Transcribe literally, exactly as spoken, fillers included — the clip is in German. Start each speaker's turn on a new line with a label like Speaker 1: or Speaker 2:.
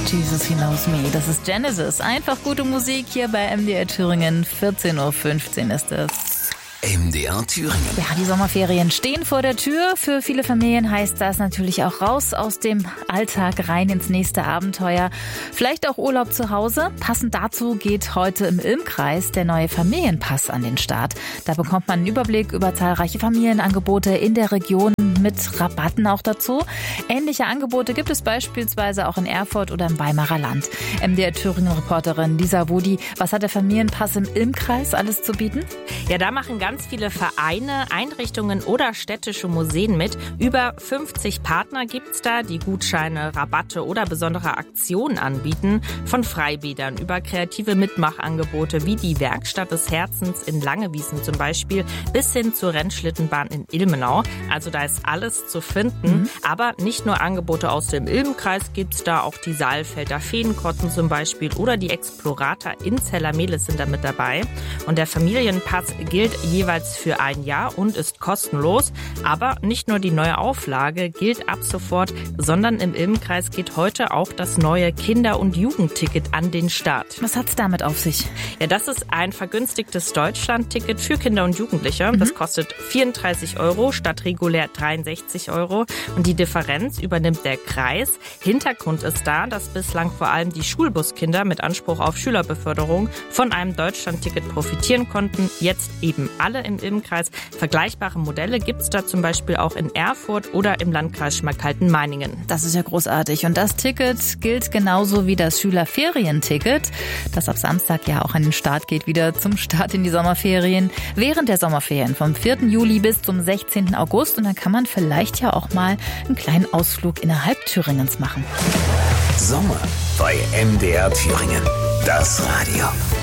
Speaker 1: Jesus He Knows Me. Das ist Genesis. Einfach gute Musik hier bei M D R Thüringen. vierzehn Uhr fünfzehn ist es.
Speaker 2: M D R Thüringen.
Speaker 1: Ja, die Sommerferien stehen vor der Tür. Für viele Familien heißt das natürlich auch raus aus dem Alltag, rein ins nächste Abenteuer. Vielleicht auch Urlaub zu Hause. Passend dazu geht heute im Ilm-Kreis der neue Familienpass an den Start. Da bekommt man einen Überblick über zahlreiche Familienangebote in der Region mit Rabatten auch dazu. Ähnliche Angebote gibt es beispielsweise auch in Erfurt oder im Weimarer Land. M D R Thüringen-Reporterin Lisa Wudi, was hat der Familienpass im Ilm-Kreis alles zu bieten?
Speaker 3: Ja, da machen ganz viele Vereine, Einrichtungen oder städtische Museen mit. Über fünfzig Partner gibt's da, die Gutscheine, Rabatte oder besondere Aktionen anbieten. Von Freibädern über kreative Mitmachangebote wie die Werkstatt des Herzens in Langewiesen zum Beispiel bis hin zur Rennschlittenbahn in Ilmenau. Also da ist alles zu finden. Mhm. Aber nicht nur Angebote aus dem Ilm-Kreis gibt's da, auch die Saalfelder Feenkotten zum Beispiel oder die Explorator in Zellermelis sind da mit dabei. Und der Familienpass gilt jeweils für ein Jahr und ist kostenlos. Aber nicht nur die neue Auflage gilt ab sofort, sondern im Ilm-Kreis geht heute auch das neue Kinder- und Jugendticket an den Start.
Speaker 1: Was hat's damit auf sich?
Speaker 3: Ja, das ist ein vergünstigtes Deutschland-Ticket für Kinder und Jugendliche. Mhm. Das kostet vierunddreißig Euro statt regulär dreiundsechzig Euro. Und die Differenz übernimmt der Kreis. Hintergrund ist da, dass bislang vor allem die Schulbuskinder mit Anspruch auf Schülerbeförderung von einem Deutschland-Ticket profitieren konnten. Jetzt eben alle im Ilm-Kreis. Vergleichbare Modelle gibt es da zum Beispiel auch in Erfurt oder im Landkreis Schmalkalden-Meiningen.
Speaker 1: Das ist ja großartig. Und das Ticket gilt genauso wie das Schülerferienticket, das ab Samstag ja auch an den Start geht, wieder zum Start in die Sommerferien. Während der Sommerferien vom vierten Juli bis zum sechzehnten August. Und dann kann man vielleicht ja auch mal einen kleinen Ausflug innerhalb Thüringens machen.
Speaker 2: Sommer bei M D R Thüringen. Das Radio.